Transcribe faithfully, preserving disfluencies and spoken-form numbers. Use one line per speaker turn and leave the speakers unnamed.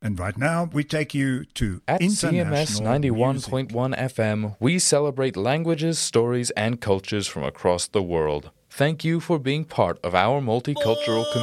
And right now, we take you to
At C M S
international
ninety-one point one
music.
F M, we celebrate languages, stories, and cultures from across the world. Thank you for being part of our multicultural community.